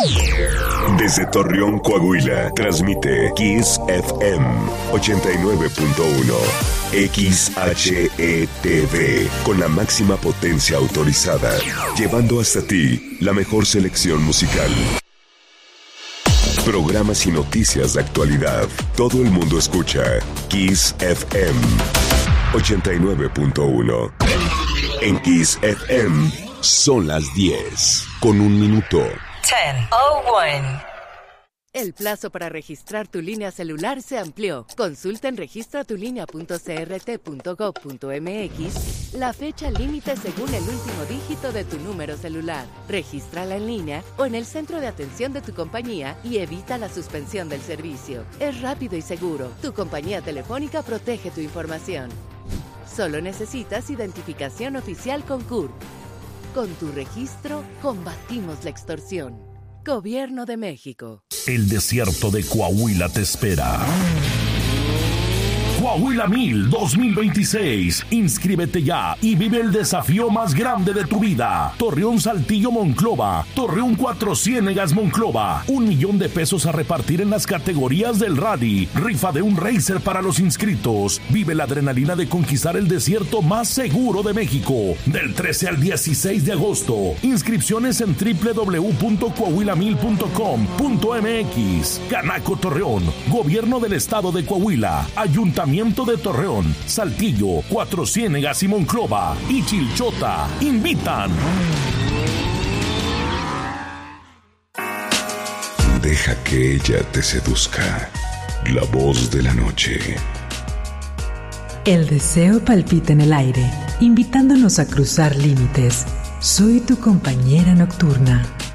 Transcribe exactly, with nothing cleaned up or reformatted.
Desde Torreón, Coahuila, transmite Kiss F M ochenta y nueve punto uno. X H E T V, con la máxima potencia autorizada, llevando hasta ti la mejor selección musical. Programas y noticias de actualidad. Todo el mundo escucha Kiss F M ochenta y nueve punto uno. En Kiss F M son las diez con un minuto. diez oh uno. El plazo para registrar tu línea celular se amplió. Consulta en registratulínea punto c r t punto gov punto m x la fecha límite según el último dígito de tu número celular. Regístrala en línea o en el centro de atención de tu compañía y evita la suspensión del servicio. Es rápido y seguro. Tu compañía telefónica protege tu información. Solo necesitas identificación oficial con C U R P. Con tu registro, combatimos la extorsión. Gobierno de México. El desierto de Coahuila te espera. Coahuila Mil dos mil veintiséis. Inscríbete ya y vive el desafío más grande de tu vida. Torreón, Saltillo, Monclova. Torreón, Cuatro Ciénegas, Monclova. Un millón de pesos a repartir en las categorías del rally. Rifa de un racer para los inscritos. Vive la adrenalina de conquistar el desierto más seguro de México. Del trece al dieciséis de agosto. Inscripciones en doble u doble u doble u punto coahuila mil punto com punto m x. Canaco Torreón. Gobierno del Estado de Coahuila. Ayuntamiento de Torreón, Saltillo, Cuatro Ciénegas y Monclova y Chilchota invitan. Deja que ella te seduzca. La voz de la noche. El deseo palpita en el aire, invitándonos a cruzar límites. Soy tu compañera nocturna.